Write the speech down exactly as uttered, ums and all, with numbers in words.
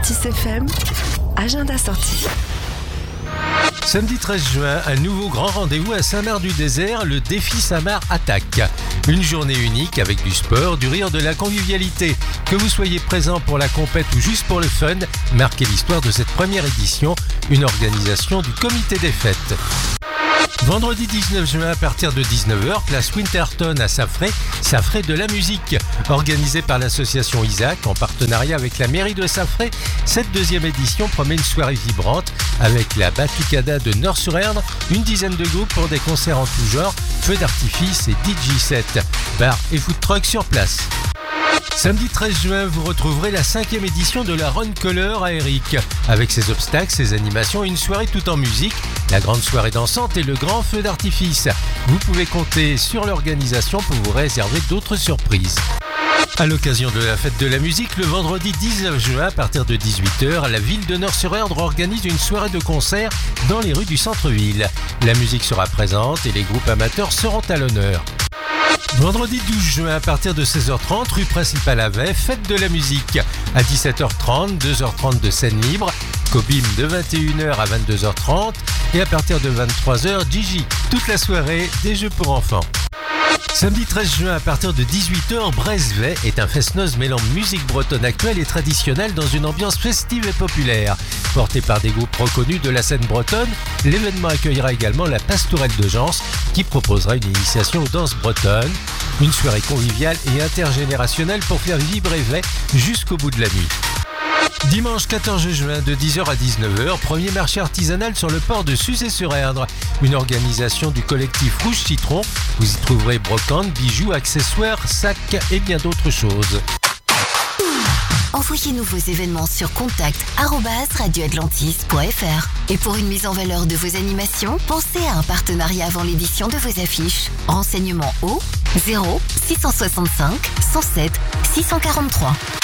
Atlantis F M, agenda sortie. Samedi treize juin, un nouveau grand rendez-vous à Saint-Mard-du-Désert, le défi Saint-Mard Attaque. Une journée unique avec du sport, du rire, de la convivialité. Que vous soyez présent pour la compète ou juste pour le fun, marquez l'histoire de cette première édition, une organisation du comité des fêtes. Vendredi dix-neuf juin à partir de dix-neuf heures, place Winterton à Saffré, Saffré de la musique. Organisée par l'association Isaac en partenariat avec la mairie de Saffré, cette deuxième édition promet une soirée vibrante avec la Batucada de Nord-sur-Erdre, une dizaine de groupes pour des concerts en tout genre, feux d'artifice et D J set, bar et food truck sur place. Samedi treize juin, vous retrouverez la cinquième édition de la Run Color à Eric. Avec ses obstacles, ses animations et une soirée tout en musique, la grande soirée dansante et le grand feu d'artifice. Vous pouvez compter sur l'organisation pour vous réserver d'autres surprises. À l'occasion de la fête de la musique, le vendredi dix-neuf juin, à partir de dix-huit heures, la ville de Nord-sur-Erdre organise une soirée de concert dans les rues du centre-ville. La musique sera présente et les groupes amateurs seront à l'honneur. Vendredi douze juin, à partir de seize heures trente, rue principale à Vey, fête de la musique. À dix-sept heures trente, deux heures trente de scène libre, Cobim de vingt et une heures à vingt-deux heures trente et à partir de vingt-trois heures, Gigi. Toute la soirée, des jeux pour enfants. Samedi treize juin, à partir de dix-huit heures, Brest-Vey est un fest-noz mêlant musique bretonne actuelle et traditionnelle dans une ambiance festive et populaire. Porté par des groupes reconnus de la scène bretonne, l'événement accueillera également la Pastourelle de Gens qui proposera une initiation aux danses bretonnes. Une soirée conviviale et intergénérationnelle pour faire vibrer Vey jusqu'au bout de la nuit. Dimanche quatorze juin de dix heures à dix-neuf heures, premier marché artisanal sur le port de Suzé-sur-Erdre. Une organisation du collectif Rouge Citron. Vous y trouverez brocantes, bijoux, accessoires, sacs et bien d'autres choses. Envoyez-nous vos événements sur contact arobase radio atlantis point f r. Et pour une mise en valeur de vos animations, pensez à un partenariat avant l'édition de vos affiches. Renseignements au zéro six cent soixante-cinq cent sept six cent quarante-trois.